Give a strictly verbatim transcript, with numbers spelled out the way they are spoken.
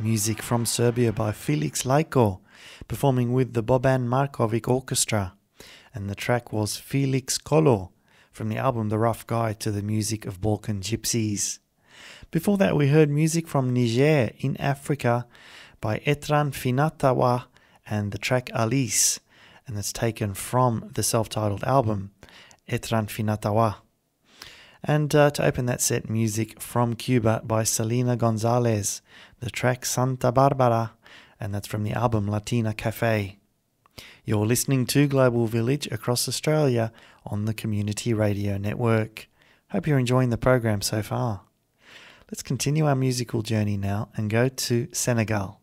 Music from Serbia by Felix Lajko, performing with the Boban Markovic Orchestra, and the track was Felix Kolo from the album The Rough Guide to the Music of Balkan Gypsies. Before that we heard music from Niger in Africa by Etran Finatawa and the track Alice, and that's taken from the self-titled album Etran Finatawa. And uh, to open that set, music from Cuba by Selena Gonzalez, the track Santa Barbara, and that's from the album Latina Cafe. You're listening to Global Village across Australia on the Community Radio Network. Hope you're enjoying the program so far. Let's continue our musical journey now and go to Senegal.